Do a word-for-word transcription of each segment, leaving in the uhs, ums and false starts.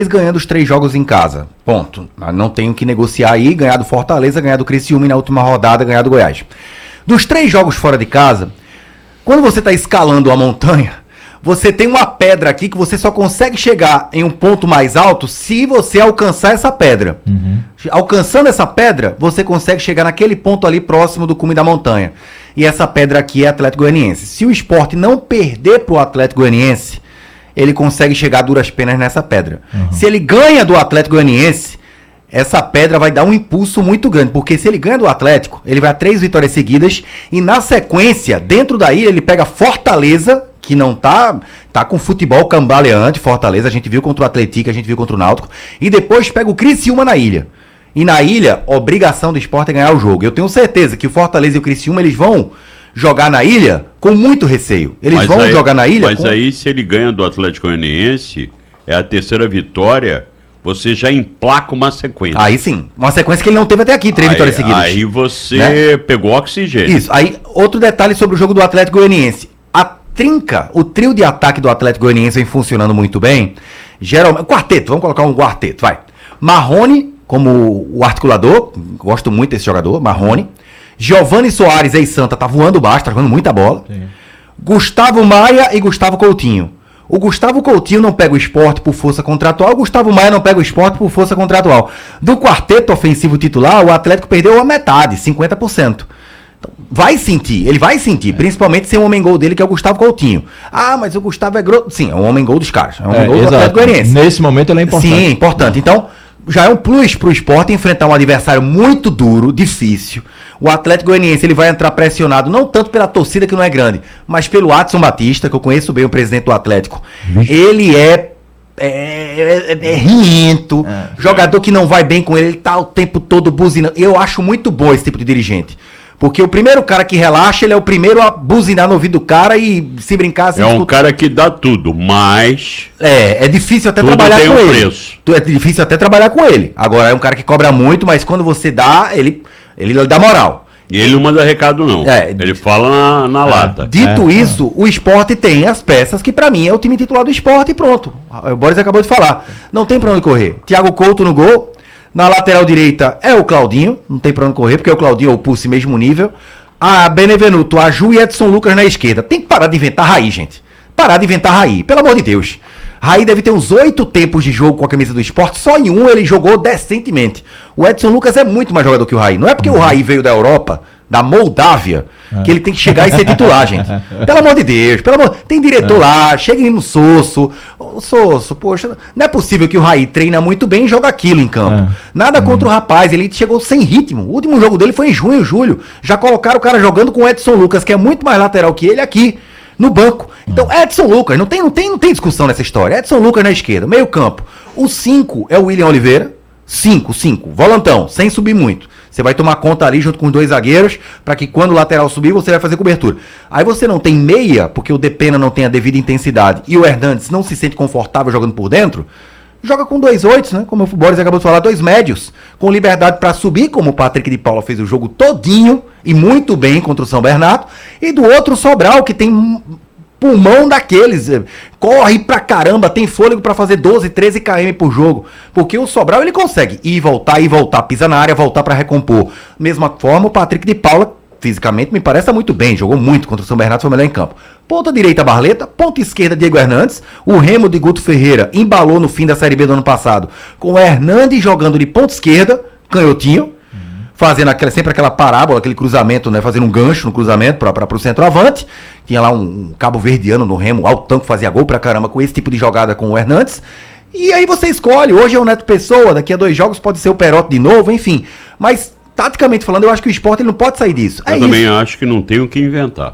ganhando os três jogos em casa. Ponto. Não tenho que negociar aí, ganhar do Fortaleza, ganhar do Criciúma e na última rodada ganhar do Goiás. Dos três jogos fora de casa, quando você está escalando a montanha, você tem uma pedra aqui que você só consegue chegar em um ponto mais alto se você alcançar essa pedra. Uhum. Alcançando essa pedra, você consegue chegar naquele ponto ali próximo do cume da montanha. E essa pedra aqui é Atlético Goianiense. Se o Sport não perder para o Atlético Goianiense, ele consegue chegar a duras penas nessa pedra. Uhum. Se ele ganha do Atlético Goianiense, essa pedra vai dar um impulso muito grande, porque se ele ganha do Atlético, ele vai a três vitórias seguidas, e na sequência, dentro da ilha, ele pega Fortaleza, que não tá, tá com futebol cambaleante, Fortaleza, a gente viu contra o Atlético, a gente viu contra o Náutico, e depois pega o Criciúma na ilha. E na ilha, obrigação do Sport é ganhar o jogo. Eu tenho certeza que o Fortaleza e o Criciúma, eles vão jogar na ilha com muito receio. Eles mas vão aí, jogar na ilha Mas com... aí, se ele ganha do Atlético Goianiense, é a terceira vitória, você já emplaca uma sequência. Aí sim, uma sequência que ele não teve até aqui, três aí, vitórias seguidas. Aí você né? pegou oxigênio. Isso, aí outro detalhe sobre o jogo do Atlético Goianiense. A trinca, o trio de ataque do Atlético Goianiense vem funcionando muito bem. Geralmente, quarteto, vamos colocar um quarteto, vai. Marrone, como o articulador, gosto muito desse jogador, Marrone. Giovani Soares, ex-Santa, tá voando baixo, tá jogando muita bola. Sim. Gustavo Maia e Gustavo Coutinho. O Gustavo Coutinho não pega o Sport por força contratual, o Gustavo Maia não pega o Sport por força contratual. Do quarteto ofensivo titular, o Atlético perdeu a metade, cinquenta por cento. Então, vai sentir, ele vai sentir, é. principalmente sem o homem-gol dele, que é o Gustavo Coutinho. Ah, mas o Gustavo é grosso. Sim, é um homem-gol dos caras, é um homem-gol é, do Atlético Goianiense. Nesse momento ele é importante. Sim, importante. Então, já é um plus pro Sport enfrentar um adversário muito duro, difícil. O Atlético Goianiense, ele vai entrar pressionado, não tanto pela torcida, que não é grande, mas pelo Adson Batista, que eu conheço bem, o presidente do Atlético. Vixe. Ele é, é, é, é riento, é. jogador que não vai bem com ele, ele tá o tempo todo buzinando. Eu acho muito bom esse tipo de dirigente. Porque o primeiro cara que relaxa, ele é o primeiro a buzinar no ouvido do cara e se brincar... Assim, é um escuta... cara que dá tudo, mas... É, é difícil até tudo trabalhar tem com um ele. Preço. É difícil até trabalhar com ele. Agora, é um cara que cobra muito, mas quando você dá, ele, ele dá moral. E ele não manda recado, não. É, ele fala na, na é, lata. Dito é, isso, é. o Sport tem as peças que, pra mim, é o time titular do Sport e pronto. O Boris acabou de falar. Não tem pra onde correr. Thiago Couto no gol. Na lateral direita é o Claudinho. Não tem pra onde correr, porque o Claudinho é o Pulse mesmo nível. A Benevenuto, a Ju e Edson Lucas na esquerda. Tem que parar de inventar Raí, gente. Parar de inventar Raí, pelo amor de Deus. Raí deve ter uns oito tempos de jogo com a camisa do Sport, só em um ele jogou decentemente. O Edson Lucas é muito mais jogador que o Raí. Não é porque o Raí veio da Europa, da Moldávia, que ele tem que chegar e ser titular, gente. Pelo amor de Deus, pelo amor... Tem diretor lá, chega no Sosso. Ô, Sosso, poxa, não é possível que o Raí treina muito bem e joga aquilo em campo. Nada contra o rapaz, ele chegou sem ritmo. O último jogo dele foi em junho, julho. Já colocaram o cara jogando com o Edson Lucas, que é muito mais lateral que ele aqui, no banco. Então, Edson Lucas, não tem, não tem, não tem discussão nessa história. Edson Lucas na esquerda, meio campo. O cinco é o William Oliveira. cinco, cinco, volantão, sem subir muito. Você vai tomar conta ali junto com os dois zagueiros, para que quando o lateral subir, você vai fazer cobertura. Aí você não tem meia, porque o Depena não tem a devida intensidade, e o Hernandes não se sente confortável jogando por dentro, joga com dois oitos, né? Como o Boris acabou de falar, dois médios, com liberdade para subir, como o Patrick de Paula fez o jogo todinho, e muito bem contra o São Bernardo, e do outro Sobral, que tem... pulmão daqueles, corre pra caramba, tem fôlego pra fazer doze, treze quilômetros por jogo, porque o Sobral ele consegue ir, voltar, ir, voltar, pisar na área, voltar pra recompor. Mesma forma, o Patrick de Paula, fisicamente, me parece muito bem, jogou muito contra o São Bernardo, foi melhor em campo. Ponta direita, Barleta, ponta esquerda, Diego Hernandes, o Remo de Guto Ferreira embalou no fim da Série B do ano passado, com o Hernandes jogando de ponta esquerda, canhotinho, fazendo aquela, sempre aquela parábola, aquele cruzamento, né, fazendo um gancho no cruzamento para o centroavante. Tinha lá um, um cabo verdiano no Remo, altão, que fazia gol pra caramba com esse tipo de jogada com o Hernandes. E aí você escolhe, hoje é o Neto Pessoa, daqui a dois jogos pode ser o Perotti de novo, enfim. Mas, taticamente falando, eu acho que o Sport ele não pode sair disso. Eu é também isso. acho que não tem o que inventar.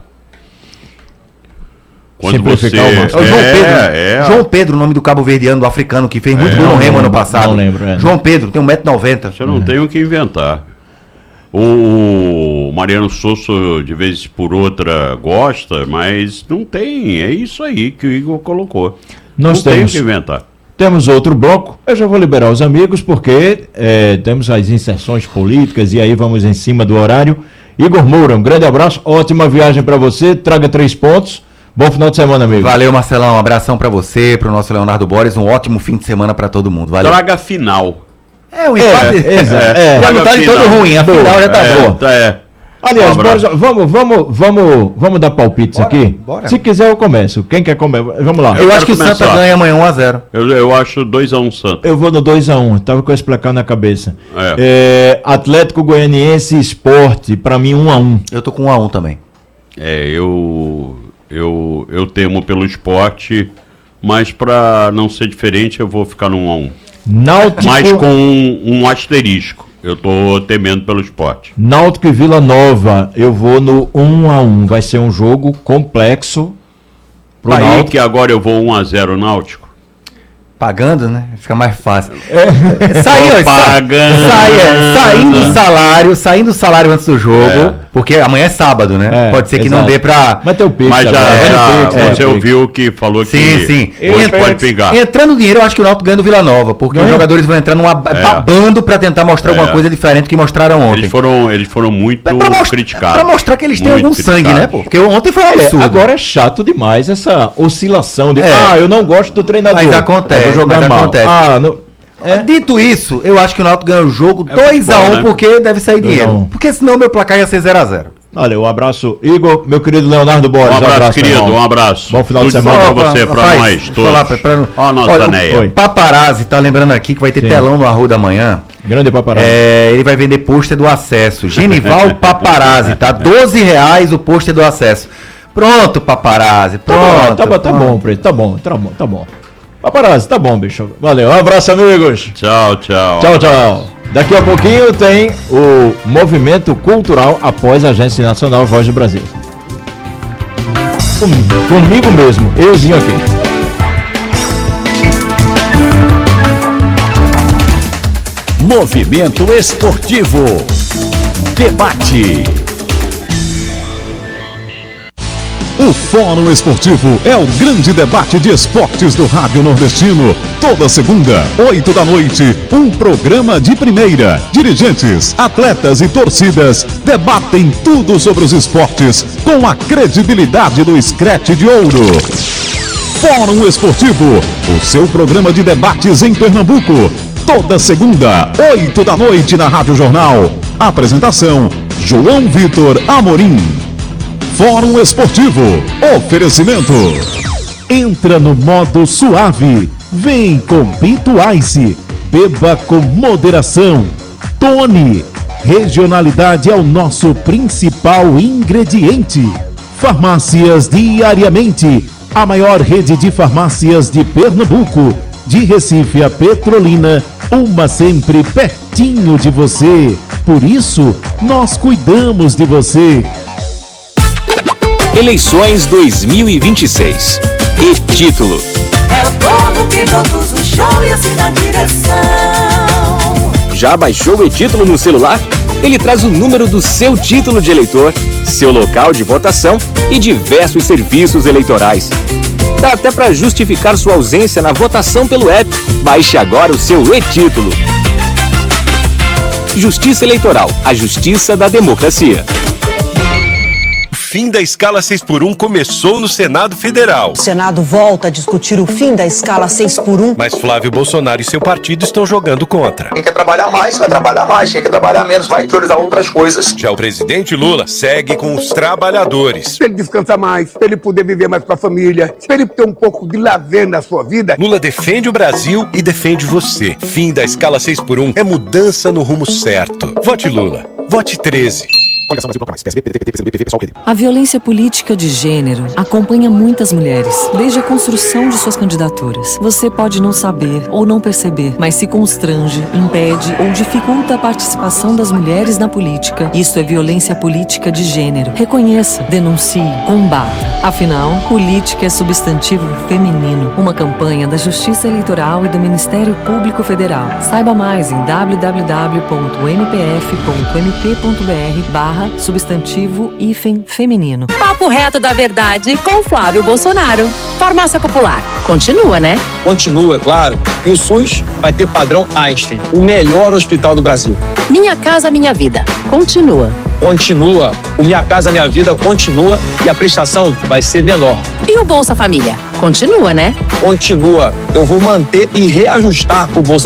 Quando você... É o João Pedro, é, é... João Pedro, o nome do cabo verdiano, do africano, que fez muito é, gol no Remo ano passado. Não lembro, é. João Pedro, tem um metro e noventa. Você não é. tem o que inventar. O Mariano Sosso, de vez por outra, gosta, mas não tem. É isso aí que o Igor colocou. Nós não temos, tem o que inventar. Temos outro bloco. Eu já vou liberar os amigos, porque é, temos as inserções políticas e aí vamos em cima do horário. Igor Moura, um grande abraço, ótima viagem para você. Traga três pontos. Bom final de semana, amigo. Valeu, Marcelão. Um abração pra você, pro nosso Leonardo Borges. Um ótimo fim de semana pra todo mundo. Valeu. Traga a final. É, o empate. É, exato. É, já não tá de todo ruim. A final já tá é, boa. tá, é. Aliás, Um Boris, vamos, vamos, vamos, vamos dar palpites Bora, aqui? bora. Se quiser, eu começo. Quem quer começar? Vamos lá. Eu, Eu acho que quero o Santa começar. ganha amanhã um a zero. Eu, eu acho dois a um Santos. Eu vou no dois a um, tava com esse placar na cabeça. É. É, Atlético Goianiense e Sport, pra mim um a um. Eu tô com um a um também. É, eu, eu, eu temo pelo esporte, mas pra não ser diferente, eu vou ficar no um a um. Náutico, Mas com um, um asterisco. Eu tô temendo pelo esporte. Náutico e Vila Nova, eu vou no um a um. Vai ser um jogo complexo pro Aí Náutico. que agora eu vou um a zero Náutico. Pagando, né? Fica mais fácil. É. Sai, ó, Pagando. sai, é, saindo o salário, saindo o salário antes do jogo, É. porque amanhã é sábado, né? É, Pode ser que exato. não dê pra... Mas tem o Pix Mas já, agora, já vai no Pix, você é, Pix. ouviu que falou que Sim, sim. hoje Entra- pode pingar. Entrando dinheiro, eu acho que o Náutico ganha do Vila Nova, porque os Ganha? jogadores vão entrar numa babando pra tentar mostrar alguma É. coisa diferente do que mostraram ontem. Eles foram, eles foram muito É pra, mostrar, criticados. pra mostrar que eles têm Muito algum sangue, criticados. né, pô? Porque ontem foi um É, absurdo. agora é chato demais essa oscilação de É. ah, eu não gosto do treinador. Mas acontece, eu vou jogar mas mal. acontece. Ah, não... É. Dito isso, eu acho que o Náutico ganha o jogo dois a um, futebol, né? porque deve sair dois a um. dinheiro. Porque senão meu placar ia ser zero a zero. Olha, um abraço, Igor, meu querido Leonardo Borges. Um abraço, querido, irmão. um abraço. Bom final de Tudo semana. bom pra Ó, você, pra rapaz, nós, deixa eu todos. falar, pra- pra- Ó a nossa Olha, Neia. Oi. O Paparazzi tá lembrando aqui que vai ter Sim. telão no Arru da Manhã. Grande paparazzi. É, ele vai vender pôster do acesso. Genival Paparazzi, tá? doze reais o pôster do acesso. Pronto, Paparazzi, Tá bom, pronto. tá, bom, tá bom, preto, tá bom, tá bom, tá bom. Paparazzi, tá bom, bicho. Valeu, um abraço, amigos. Tchau, tchau. Tchau, tchau. Daqui a pouquinho tem o Movimento Cultural após a Agência Nacional Voz do Brasil. Com- comigo mesmo, euzinho aqui. Movimento Esportivo. Debate. O Fórum Esportivo é o grande debate de esportes do Rádio Nordestino. Toda segunda, oito da noite, um programa de primeira. Dirigentes, atletas e torcidas debatem tudo sobre os esportes com a credibilidade do Scratch de Ouro. Fórum Esportivo, o seu programa de debates em Pernambuco. Toda segunda, oito da noite na Rádio Jornal. Apresentação, João Vitor Amorim. Fórum Esportivo. Oferecimento. Entra no modo suave. Vem com Pinto Ice. Beba com moderação. Tony. Regionalidade é o nosso principal ingrediente. Farmácias Diariamente. A maior rede de farmácias de Pernambuco. De Recife a Petrolina. Uma sempre pertinho de você. Por isso, nós cuidamos de você. Eleições dois mil e vinte e seis. E título: É o povo que produz o show e assim na direção. já baixou o e-título no celular? Ele traz o número do seu título de eleitor, seu local de votação e diversos serviços eleitorais. Dá até para justificar sua ausência na votação pelo app. Baixe agora o seu e-título. Justiça Eleitoral, a justiça da democracia. O fim da escala seis por um começou no Senado Federal. O Senado volta a discutir o fim da escala seis por um. Mas Flávio Bolsonaro e seu partido estão jogando contra. Quem quer trabalhar mais, vai trabalhar mais. Quem quer trabalhar menos, vai priorizar outras coisas. Já o presidente Lula segue com os trabalhadores. Pra ele descansar mais, pra ele poder viver mais com a família, pra ele ter um pouco de lazer na sua vida. Lula defende o Brasil e defende você. Fim da escala seis por um é mudança no rumo certo. Vote Lula. Vote treze. A violência política de gênero acompanha muitas mulheres, desde a construção de suas candidaturas. Você pode não saber ou não perceber, mas se constrange, impede ou dificulta a participação das mulheres na política. Isso é violência política de gênero. Reconheça, denuncie, combata. Afinal, política é substantivo feminino. Uma campanha da Justiça Eleitoral e do Ministério Público Federal. Saiba mais em w w w ponto m p f ponto m p ponto b r barra substantivo hífen feminino. Papo reto da verdade com Flávio Bolsonaro. Farmácia Popular. Continua, né? Continua, é claro. E o SUS vai ter padrão Einstein, o melhor hospital do Brasil. Minha Casa Minha Vida. Continua. continua. O Minha Casa Minha Vida continua e a prestação vai ser menor. E o Bolsa Família? Continua, né? Continua. Eu vou manter e reajustar o Bolsa